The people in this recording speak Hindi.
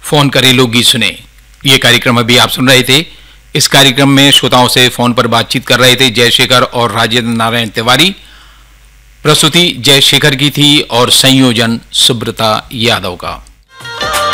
फोन करें लोकगीत सुने। ये कार्यक्रम अभी आप सुन रहे थे। इस कार्यक्रम में श्रोताओं से फोन पर बातचीत कर रहे थे जयशेखर और राजेंद्र नारायण तिवारी। प्रस्तुति जयशेखर की थी और संयोजन सुब्रता यादव का।